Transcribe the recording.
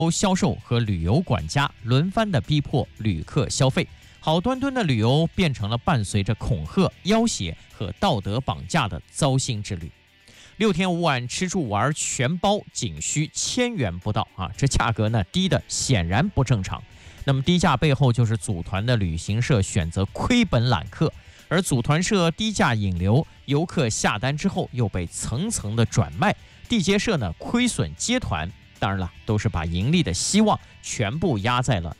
销售和旅游管家轮番的逼迫旅客消费，好端端的旅游变成了伴随着恐吓、要挟和道德绑架的糟心之旅。6天5晚吃住玩全包，仅需1000元不到啊！这价格呢低的显然不正常。那么低价背后就是组团的旅行社选择亏本揽客，而组团社低价引流，游客下单之后又被层层的转卖，地接社呢亏损接团。当然了，都是把盈利的希望全部压在了